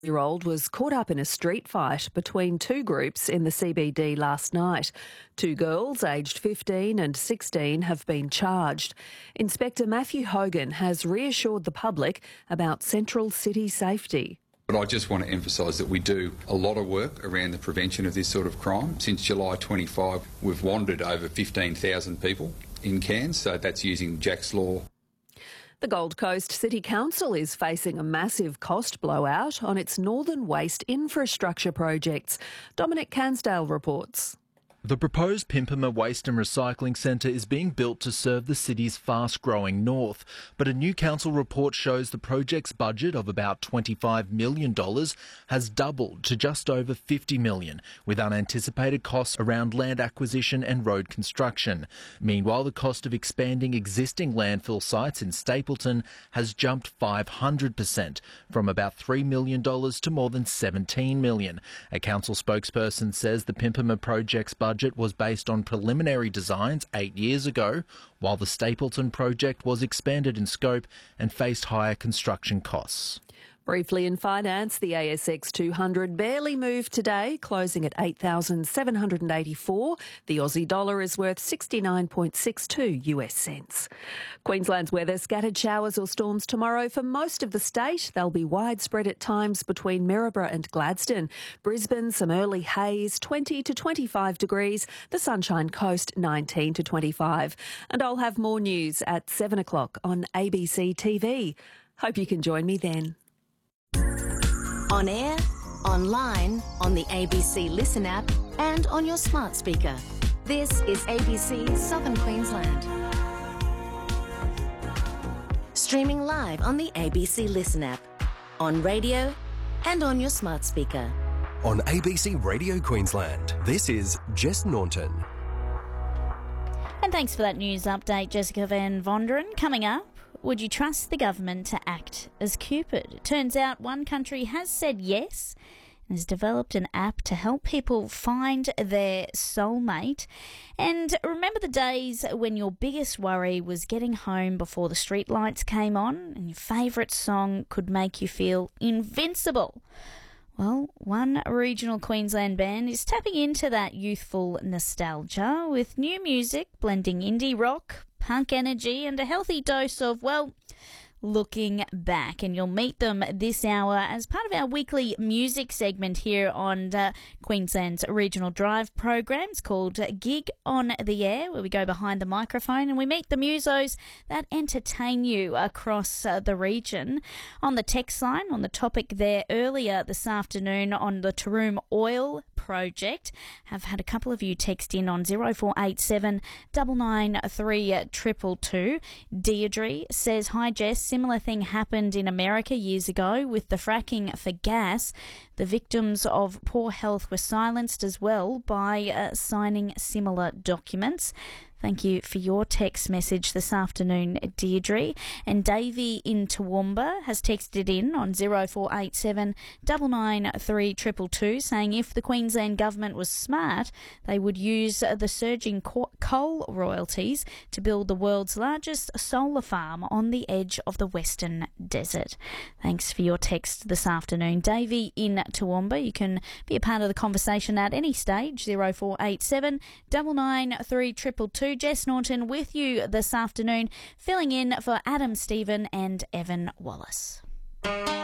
Year-old was caught up in a street fight between two groups in the CBD last night. Two girls aged 15 and 16 have been charged. Inspector Matthew Hogan has reassured the public about Central City safety. But I just want to emphasise that we do a lot of work around the prevention of this sort of crime. Since July 25, we've wandered over 15,000 people in Cairns, so that's using Jack's Law. The Gold Coast City Council is facing a massive cost blowout on its Northern Waste infrastructure projects. Dominic Cansdale reports. The proposed Pimpama Waste and Recycling Centre is being built to serve the city's fast-growing north, but a new council report shows the project's budget of about $25 million has doubled to just over $50 million, with unanticipated costs around land acquisition and road construction. Meanwhile, the cost of expanding existing landfill sites in Stapleton has jumped 500%, from about $3 million to more than $17 million. A council spokesperson says the Pimpama project's budget was based on preliminary designs 8 years ago, while the Stapleton project was expanded in scope and faced higher construction costs. Briefly in finance, the ASX 200 barely moved today, closing at 8,784. The Aussie dollar is worth 69.62 US cents. Queensland's weather, scattered showers or storms tomorrow for most of the state. They'll be widespread at times between Maryborough and Gladstone. Brisbane, some early haze, 20 to 25 degrees. The Sunshine Coast, 19 to 25. And I'll have more news at 7 o'clock on ABC TV. Hope you can join me then. On air, online, on the ABC Listen app and on your smart speaker. This is ABC Southern Queensland. Streaming live on the ABC Listen app, on radio and on your smart speaker. On ABC Radio Queensland, this is Jess Naunton. And thanks for that news update, Jessica Van Vonderen. Coming up, would you trust the government to act as Cupid? It turns out one country has said yes and has developed an app to help people find their soulmate. And remember the days when your biggest worry was getting home before the streetlights came on and your favourite song could make you feel invincible? Well, one regional Queensland band is tapping into that youthful nostalgia with new music blending indie rock, punk energy and a healthy dose of, well, looking back. And you'll meet them this hour as part of our weekly music segment here on Queensland's Regional Drive program. It's called Gig on the Air, where we go behind the microphone and we meet the musos that entertain you across the region. On the text line, on the topic there earlier this afternoon on the Taroom Oil project, have had a couple of you text in on 0487 993 222. Deirdre says, "Hi Jess, similar thing happened in America years ago with the fracking for gas. The victims of poor health were silenced as well by signing similar documents." Thank you for your text message this afternoon, Deirdre. And Davey in Toowoomba has texted in on 0487 993 222 saying if the Queensland government was smart, they would use the surging coal royalties to build the world's largest solar farm on the edge of the Western Desert. Thanks for your text this afternoon, Davey in Toowoomba. You can be a part of the conversation at any stage, 0487 993 222. Jess Naunton with you this afternoon, filling in for Adam Stephen and Evan Wallace.